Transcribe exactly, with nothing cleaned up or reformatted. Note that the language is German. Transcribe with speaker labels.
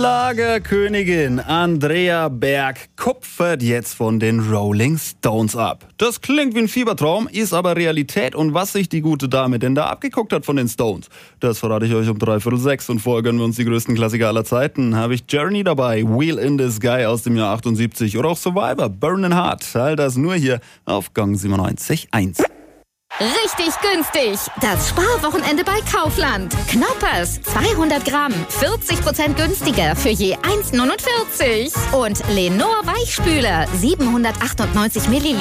Speaker 1: Schlagerkönigin Andrea Berg kupfert jetzt von den Rolling Stones ab. Das klingt wie ein Fiebertraum, ist aber Realität. Und was sich die gute Dame denn da abgeguckt hat von den Stones, das verrate ich euch um dreiviertel sechs. Und vorher gönnen wir uns die größten Klassiker aller Zeiten. Habe ich Journey dabei, Wheel in the Sky aus dem Jahr achtundsiebzig oder auch Survivor, Burning Heart. All das nur hier auf Gong siebenundneunzig Komma eins.
Speaker 2: Richtig günstig. Das Sparwochenende bei Kaufland. Knoppers zweihundert Gramm, vierzig Prozent günstiger für je eins Komma neunundvierzig. Und Lenor Weichspüler siebenhundertachtundneunzig Milliliter.